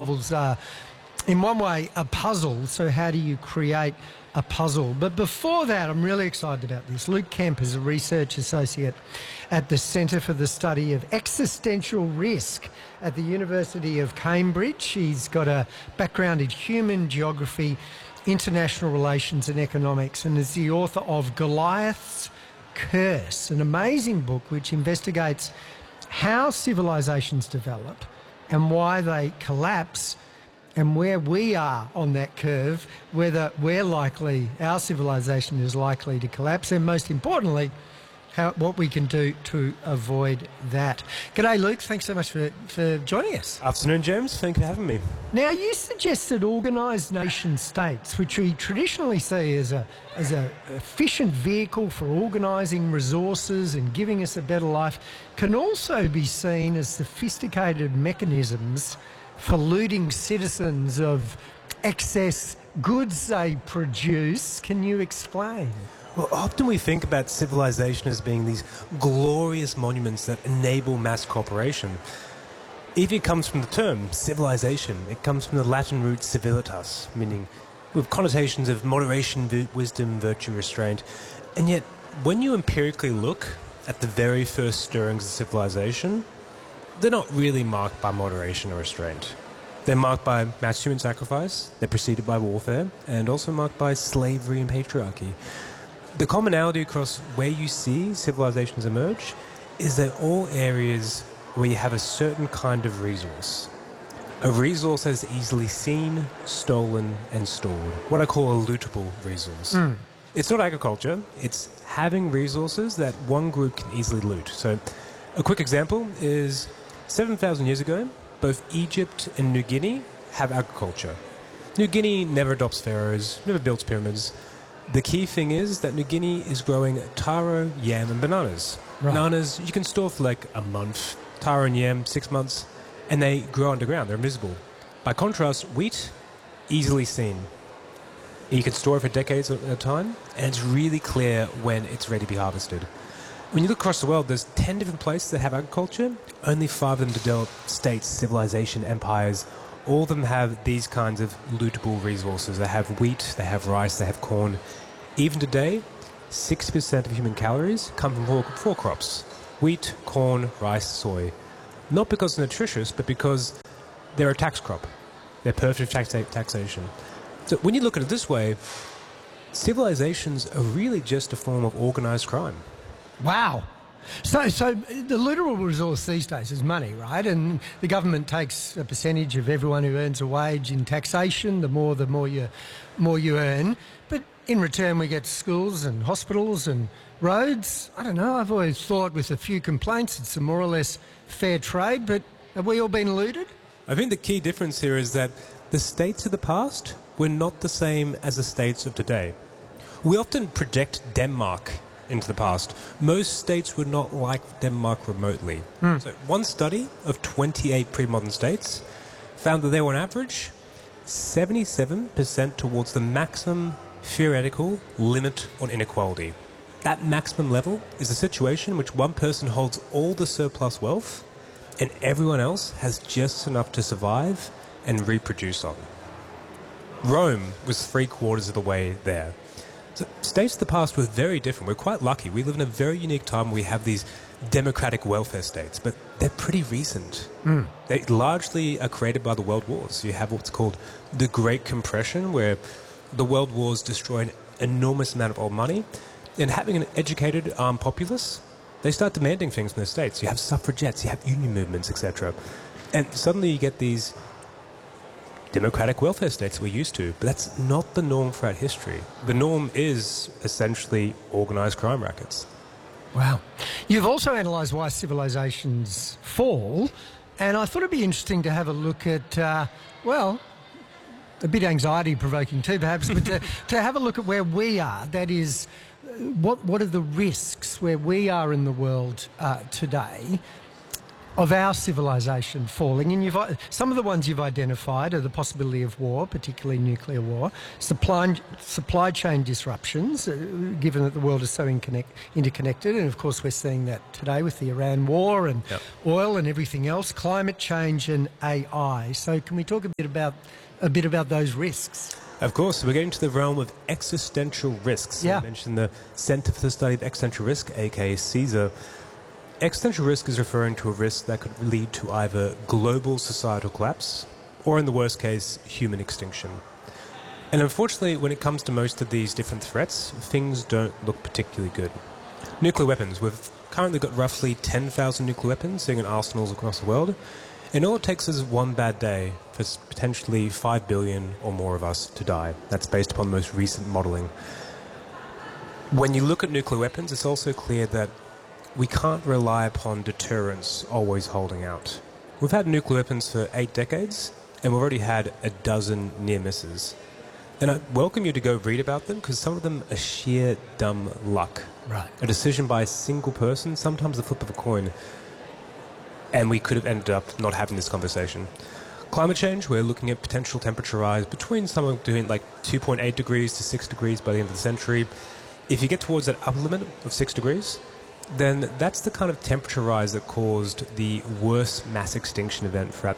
novels are, in one way, a puzzle. So how do you create a puzzle? But before that, I'm really excited about this. Luke Kemp is a research associate at the Centre for the Study of Existential Risk at the University of Cambridge. He's got a background in human geography, international relations and economics, and is the author of Goliath's Curse, an amazing book which investigates how civilizations develop and why they collapse, and where we are on that curve, whether our civilization is likely to collapse, and most importantly, what we can do to avoid that. G'day, Luke. Thanks so much for joining us. Afternoon, James. Thank you for having me. Now, you suggested organised nation states, which we traditionally see as a efficient vehicle for organising resources and giving us a better life, can also be seen as sophisticated mechanisms for looting citizens of excess goods they produce. Can you explain? Well, often we think about civilization as being these glorious monuments that enable mass cooperation. Even it comes from the term civilization. It comes from the Latin root civilitas, meaning with connotations of moderation, wisdom, virtue, restraint. And yet, when you empirically look at the very first stirrings of civilization, they're not really marked by moderation or restraint. They're marked by mass human sacrifice, they're preceded by warfare, and also marked by slavery and patriarchy. The commonality across where you see civilizations emerge is they're all areas where you have a certain kind of resource. A resource that is easily seen, stolen, and stored. What I call a lootable resource. It's not agriculture, it's having resources that one group can easily loot. So a quick example is 7,000 years ago, both Egypt and New Guinea have agriculture. New Guinea never adopts pharaohs, never builds pyramids. The key thing is that New Guinea is growing taro, yam, and bananas. Right. Bananas you can store for like a month, taro and yam 6 months, and they grow underground, they're invisible. By contrast, wheat, easily seen. You can store it for decades at a time, and it's really clear when it's ready to be harvested. When you look across the world, there's 10 different places that have agriculture. Only 5 of them develop states, civilization, empires. All of them have these kinds of lootable resources. They have wheat, they have rice, they have corn. Even today, 60% of human calories come from 4 crops. Wheat, corn, rice, soy. Not because they're nutritious, but because they're a tax crop. They're perfect taxation. So when you look at it this way, civilizations are really just a form of organized crime. Wow. So the lootable resource these days is money, right? And the government takes a percentage of everyone who earns a wage in taxation. The more you earn. But in return, we get schools and hospitals and roads. I don't know. I've always thought with a few complaints, it's a more or less fair trade. But have we all been looted? I think the key difference here is that the states of the past were not the same as the states of today. We often project Denmark into the past. Most states were not like Denmark remotely. So one study of 28 pre-modern states found that they were on average 77% towards the maximum theoretical limit on inequality. That maximum level is a situation in which one person holds all the surplus wealth and everyone else has just enough to survive and reproduce on. Rome was 3/4 of the way there. So states of the past were very different. We're quite lucky. We live in a very unique time where we have these democratic welfare states, but they're pretty recent. They largely are created by the world wars. You have what's called the Great Compression, where the world wars destroy an enormous amount of old money, and having an educated armed populace, they start demanding things from the states. You have suffragettes, you have union movements, etc. And suddenly you get these democratic welfare states we're used to, but that's not the norm throughout history. The norm is essentially organised crime rackets. Wow. You've also analysed why civilizations fall, and I thought it'd be interesting to have a look at, a bit anxiety-provoking too, perhaps, but to have a look at where we are. That is, what are the risks where we are in the world today? of our civilization falling, and some of the ones you've identified are the possibility of war, particularly nuclear war, supply chain disruptions, given that the world is so interconnected, and of course we're seeing that today with the Iran war and oil and everything else, climate change and AI. So can we talk a bit about those risks? Of course, we're getting to the realm of existential risks. Yeah. I mentioned the Centre for the Study of Existential Risk, aka CSER. Existential risk is referring to a risk that could lead to either global societal collapse or, in the worst case, human extinction. And unfortunately, when it comes to most of these different threats, things don't look particularly good. Nuclear weapons. We've currently got roughly 10,000 nuclear weapons sitting in arsenals across the world. And all it takes is one bad day for potentially 5 billion or more of us to die. That's based upon the most recent modelling. When you look at nuclear weapons, it's also clear that we can't rely upon deterrence always holding out. We've had nuclear weapons for 8 decades, and we've already had a dozen near misses. And I welcome you to go read about them, because some of them are sheer dumb luck. Right. A decision by a single person, sometimes the flip of a coin, and we could have ended up not having this conversation. Climate change, we're looking at potential temperature rise between somewhere between like 2.8 degrees to 6 degrees by the end of the century. If you get towards that upper limit of 6 degrees, then that's the kind of temperature rise that caused the worst mass extinction event throughout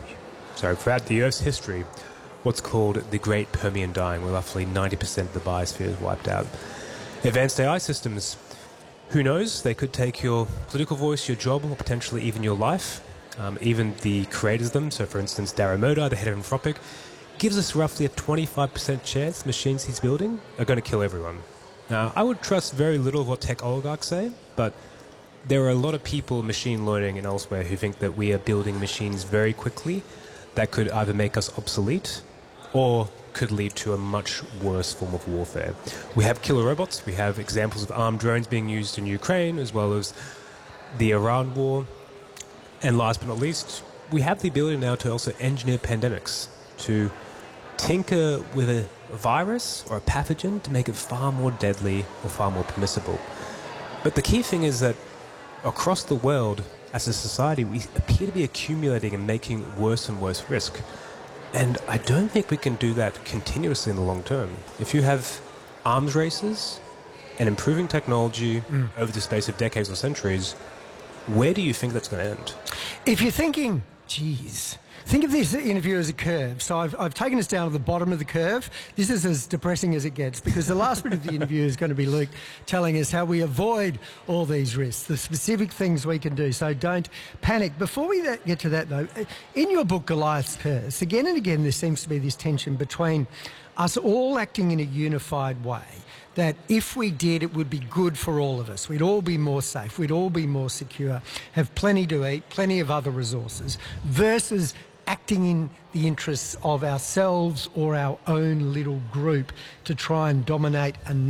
the Earth's history, what's called the Great Permian Dying, where roughly 90% of the biosphere is wiped out. Advanced AI systems, who knows, they could take your political voice, your job, or potentially even your life. Even the creators of them, so for instance, Darren Murdoch, the head of Anthropic, gives us roughly a 25% chance the machines he's building are going to kill everyone. Now, I would trust very little of what tech oligarchs say, but there are a lot of people, machine learning and elsewhere, who think that we are building machines very quickly that could either make us obsolete or could lead to a much worse form of warfare. We have killer robots. We have examples of armed drones being used in Ukraine, as well as the Iran war. And last but not least, we have the ability now to also engineer pandemics, to tinker with a virus or a pathogen to make it far more deadly or far more permissible. But the key thing is that across the world, as a society, we appear to be accumulating and making worse and worse risk. And I don't think we can do that continuously in the long term. If you have arms races and improving technology over the space of decades or centuries, where do you think that's going to end? If you're thinking, geez, think of this interview as a curve. So I've taken us down to the bottom of the curve. This is as depressing as it gets, because the last bit of the interview is going to be Luke telling us how we avoid all these risks, the specific things we can do. So don't panic. Before we get to that, though, in your book, Goliath's Curse, again and again there seems to be this tension between us all acting in a unified way, that if we did, it would be good for all of us. We'd all be more safe. We'd all be more secure, have plenty to eat, plenty of other resources, versus acting in the interests of ourselves or our own little group to try and dominate and